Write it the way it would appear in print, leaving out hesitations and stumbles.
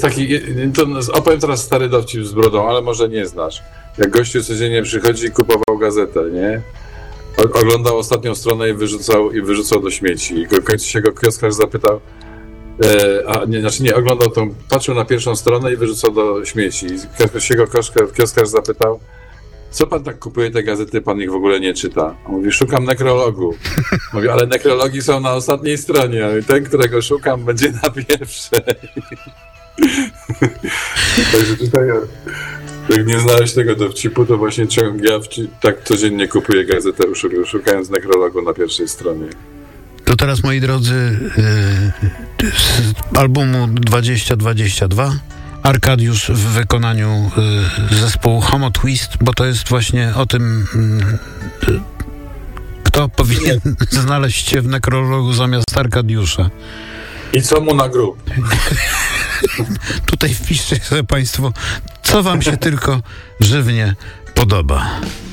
Opowiem teraz stary dowcip z brodą, ale może nie znasz. Jak gościu codziennie przychodzi i kupował gazetę, nie? Oglądał ostatnią stronę i wyrzucał do śmieci. I w końcu się go kioskarz zapytał, oglądał tą, patrzył na pierwszą stronę i wyrzucał do śmieci. I się go kioskarz zapytał, co pan tak kupuje te gazety, pan ich w ogóle nie czyta? On mówi, szukam nekrologu. Mówi, ale nekrologi są na ostatniej stronie, i ten, którego szukam, będzie na pierwszej. Także tutaj, jak nie znałeś tego dowcipu, to właśnie ja tak codziennie kupuję gazetę, szukając nekrologu na pierwszej stronie. To teraz, moi drodzy, z albumu 2022 Arkadiusz w wykonaniu zespołu Homo Twist, bo to jest właśnie o tym, kto powinien znaleźć się w nekrologu zamiast Arkadiusza. I co mu na grób? Tutaj wpiszcie sobie państwo, co wam się tylko żywnie podoba.